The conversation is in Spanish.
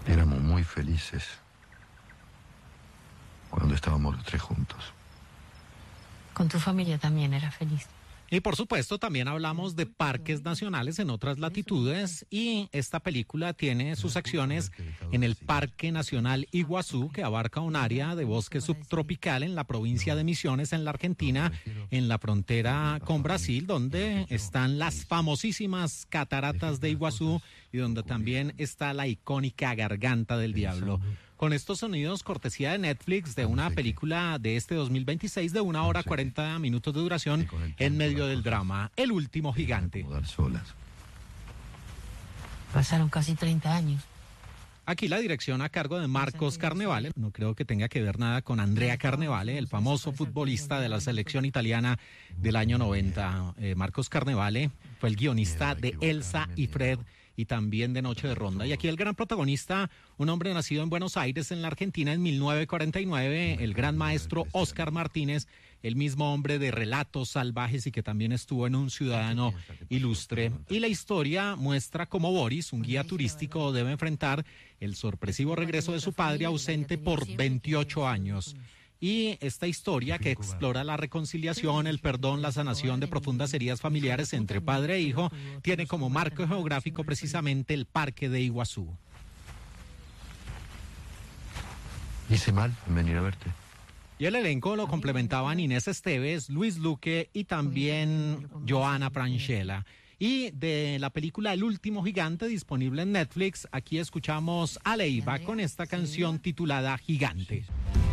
Éramos muy felices cuando estábamos los tres juntos. Con tu familia también era feliz. Y por supuesto también hablamos de parques nacionales en otras latitudes y esta película tiene sus acciones en el Parque Nacional Iguazú, que abarca un área de bosque subtropical en la provincia de Misiones, en la Argentina, en la frontera con Brasil, donde están las famosísimas cataratas de Iguazú y donde también está la icónica Garganta del Diablo. Con estos sonidos, cortesía de Netflix, de una película de este 2026 de 1 hora 40 minutos de duración en medio del drama, El último gigante. Pasaron casi 30 años. Aquí la dirección a cargo de Marcos Carnevale. No creo que tenga que ver nada con Andrea Carnevale, el famoso futbolista de la selección italiana del año 90. Marcos Carnevale fue el guionista de Elsa y Fred y también de Noche de Ronda. Y aquí el gran protagonista, un hombre nacido en Buenos Aires, en la Argentina, en 1949, el gran maestro Oscar Martínez, el mismo hombre de Relatos Salvajes y que también estuvo en Un Ciudadano Ilustre. Y la historia muestra cómo Boris, un guía turístico, debe enfrentar el sorpresivo regreso de su padre ausente por 28 años. Y esta historia que explora la reconciliación, el perdón, la sanación de profundas heridas familiares entre padre e hijo, tiene como marco geográfico precisamente el Parque de Iguazú. Hice mal en venir a verte. Y el elenco lo complementaban Inés Esteves, Luis Luque y también Joana Franchella. Y de la película El último gigante, disponible en Netflix, aquí escuchamos a Leiva con esta canción titulada Gigante.